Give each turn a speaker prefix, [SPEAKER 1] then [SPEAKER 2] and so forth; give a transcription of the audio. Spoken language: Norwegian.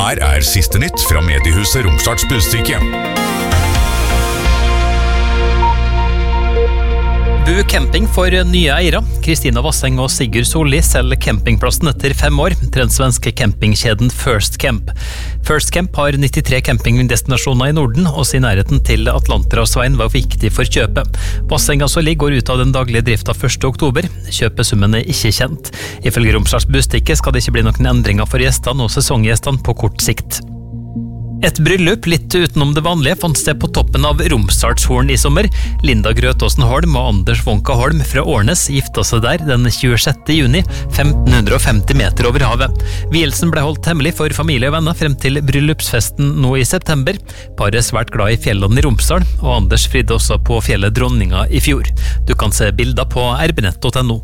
[SPEAKER 1] Her siste nytt fra mediehuset Romsdals Budstikke.
[SPEAKER 2] Bu Camping for nye eiere. Kristina Vasseng og Sigurd Solli selger campingplassen etter 5 år til den svenske campingkjeden First Camp. First Camp har 93 campingdestinasjoner i Norden, og sin nærheten til Atlanterhavsveien var viktig for kjøpet. Vasseng og Solli går ut av den daglige driften 1. oktober. Kjøpesummen ikke kjent. Ifølge Romsdals Budstikke skal det ikke bli noen endringer for gjestene og sesonggjestene på kort sikt. Et bryllup litt utenom det vanlige fant sted på toppen av Romsdalshorn i sommer. Linda Grøtåsen Holm og Anders Wonka Holm fra Årnes gifta seg der den 26. juni, 1550 meter over havet. Vielsen ble holdt hemmelig for familie og venner frem til bryllupsfesten nå i september. Paret svært glad i fjellene i Romsdal, og Anders fridde også på fjellet Dronninga i fjor. Du kan se bilder på erbnett.no.